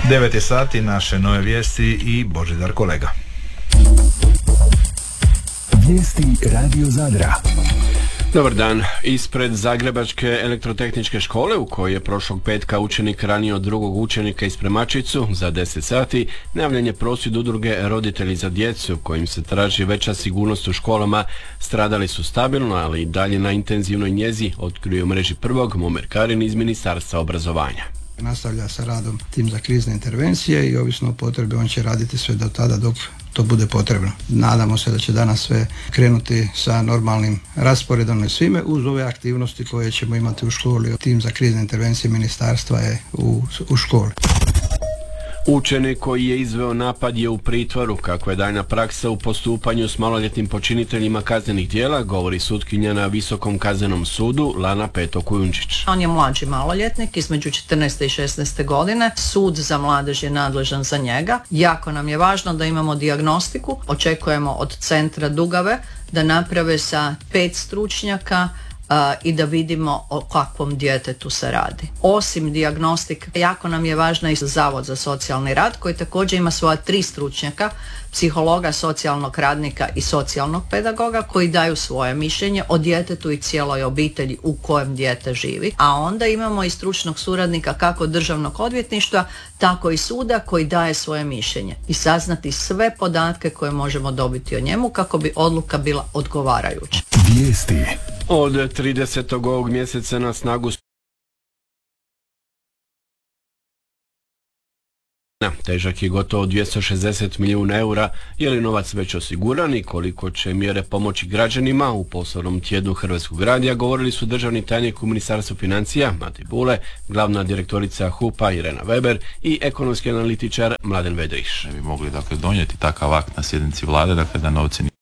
9 sati, naše nove vijesti i Božidar Kolega. Vijesti Radio Zadra. Dobar dan. Ispred Zagrebačke elektrotehničke škole, u kojoj je prošlog petka učenik ranio drugog učenika iz Spremačicu za 10 sati, najavljen je prosvjed udruge Roditelji za djecu, kojim se traži veća sigurnost u školama. Stradali su stabilno, ali i dalje na intenzivnoj njezi, otkrio u mreži prvog Muamer Karin iz Ministarstva obrazovanja. Nastavlja sa radom tim za krizne intervencije i ovisno o potrebi on će raditi sve do tada dok to bude potrebno. Nadamo se da će danas sve krenuti sa normalnim rasporedom i svime uz ove aktivnosti koje ćemo imati u školi. Tim za krizne intervencije ministarstva je u školi. Učenik koji je izveo napad je u pritvoru. Kako je daljna praksa u postupanju s maloljetnim počiniteljima kaznenih djela, govori sutkinja na Visokom kaznenom sudu Lana Peto-Kujundžić. On je mlađi maloljetnik između 14. i 16. godine. Sud za mladež je nadležan za njega. Jako nam je važno da imamo dijagnostiku. Očekujemo od centra Dugave da naprave sa 5 stručnjaka i da vidimo o kakvom djetetu se radi. Osim dijagnostike, jako nam je važna i Zavod za socijalni rad koji također ima svoja 3 stručnjaka, psihologa, socijalnog radnika i socijalnog pedagoga koji daju svoje mišljenje o djetetu i cijeloj obitelji u kojem dijete živi. A onda imamo i stručnog suradnika kako Državnog odvjetništva, tako i suda koji daje svoje mišljenje i saznati sve podatke koje možemo dobiti o njemu kako bi odluka bila odgovarajuća. Vijesti. Od 30. ovog mjeseca na snagu težak je gotovo 260 milijuna eura. Je li novac već osiguran i koliko će mjere pomoći građanima? U poslovnom tjednu Hrvatskog radija govorili su državni tajnik u Ministarstvu financija Matej Bule, glavna direktorica HUP-a Irena Weber i ekonomski analitičar Mladen Vedriš. Ne bi mogli donijeti takav akt na sjednici vlade, da novci